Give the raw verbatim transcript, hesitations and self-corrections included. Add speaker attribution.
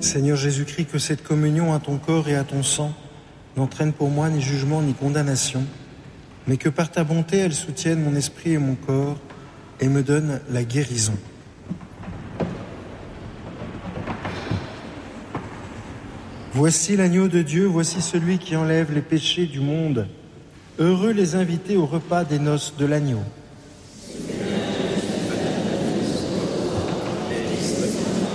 Speaker 1: Seigneur Jésus-Christ, que cette communion à ton corps et à ton sang n'entraîne pour moi ni jugement ni condamnation, mais que par ta bonté elle soutienne mon esprit et mon corps et me donne la guérison. Voici l'agneau de Dieu, voici celui qui enlève les péchés du monde. Heureux les invités au repas des noces de l'agneau.